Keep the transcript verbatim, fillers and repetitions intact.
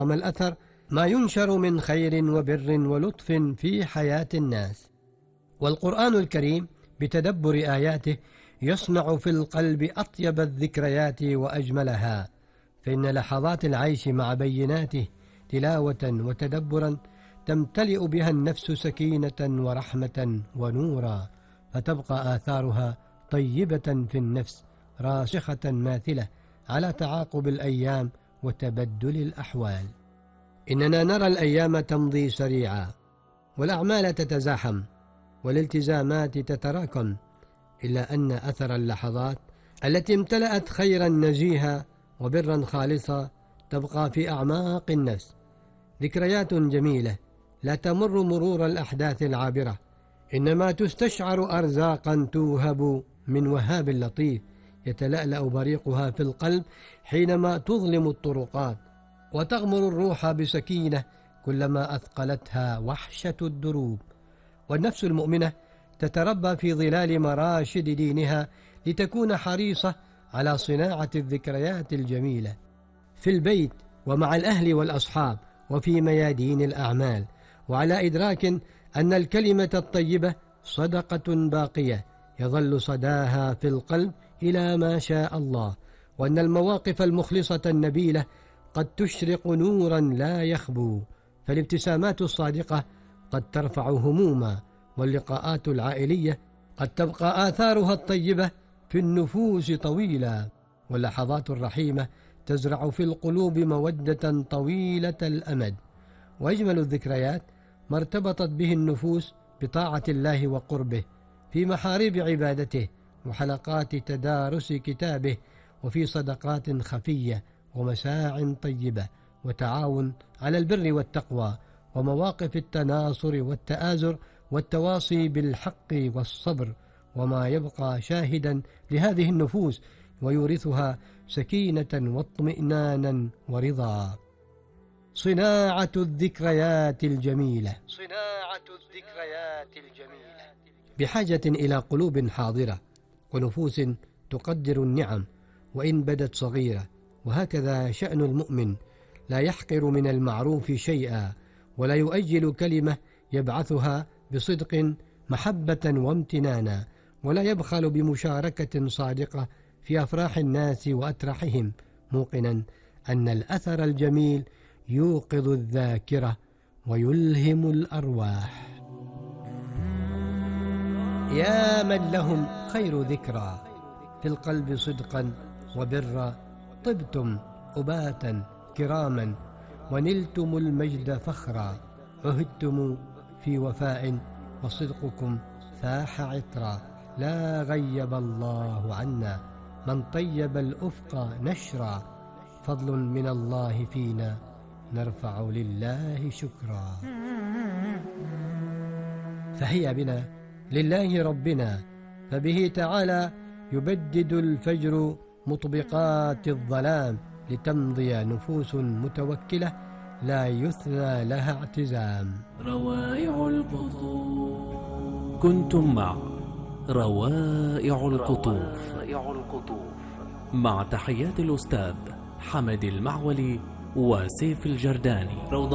وما الأثر ما ينشر من خير وبر ولطف في حياة الناس. والقرآن الكريم بتدبر آياته يصنع في القلب أطيب الذكريات وأجملها، فإن لحظات العيش مع بيناته تلاوة وتدبرا تمتلئ بها النفس سكينة ورحمة ونورا، فتبقى آثارها طيبة في النفس راسخة ماثلة على تعاقب الأيام وتبدل الأحوال. إننا نرى الأيام تمضي سريعا، والأعمال تتزاحم، والالتزامات تتراكم، إلا أن أثر اللحظات التي امتلأت خيرا نزيها وبرا خالصا تبقى في أعماق النفس، ذكريات جميلة لا تمر مرور الأحداث العابرة، إنما تستشعر أرزاقا توهب من وهاب لطيف يتلألأ بريقها في القلب حينما تظلم الطرقات، وتغمر الروح بسكينة كلما أثقلتها وحشة الدروب. والنفس المؤمنة تتربى في ظلال مراشد دينها لتكون حريصة على صناعة الذكريات الجميلة في البيت ومع الأهل والأصحاب وفي ميادين الأعمال، وعلى إدراك أن الكلمة الطيبة صدقة باقية يظل صداها في القلب إلى ما شاء الله، وأن المواقف المخلصة النبيلة قد تشرق نورا لا يخبو، فالابتسامات الصادقة قد ترفع هموما، واللقاءات العائلية قد تبقى آثارها الطيبة في النفوس طويلة، واللحظات الرحيمة تزرع في القلوب مودة طويلة الأمد. وأجمل الذكريات ما ارتبطت به النفوس بطاعة الله وقربه، في محاريب عبادته وحلقات تدارس كتابه، وفي صدقات خفية ومساع طيبة وتعاون على البر والتقوى، ومواقف التناصر والتآزر والتواصي بالحق والصبر، وما يبقى شاهدا لهذه النفوس ويورثها سكينة واطمئنانا ورضا. صناعة الذكريات الجميلة صناعة الذكريات الجميلة بحاجة إلى قلوب حاضرة ونفوس تقدر النعم وإن بدت صغيرة، وهكذا شأن المؤمن، لا يحقر من المعروف شيئا، ولا يؤجل كلمة يبعثها بصدق محبة وامتنانا، ولا يبخل بمشاركة صادقة في أفراح الناس وأترحهم، موقنا أن الأثر الجميل يوقظ الذاكرة ويلهم الأرواح. يا من لهم خير ذكرى في القلب صدقا وبرا، طبتم أباتا كراما ونلتم المجد فخرا، عهدتم في وفاء وصدقكم فاح عطرا، لا غيب الله عنا من طيب الأفق نشرا، فضل من الله فينا نرفع لله شكرا. فهيا بنا لله ربنا، فبه تعالى يبدد الفجر مطبقات الظلام، لتمضي نفوس متوكلة لا يثنى لها اعتزام. روائع القطوف. كنتم مع روائع القطوف مع تحيات الأستاذ حمد المعولي وسيف الجرداني.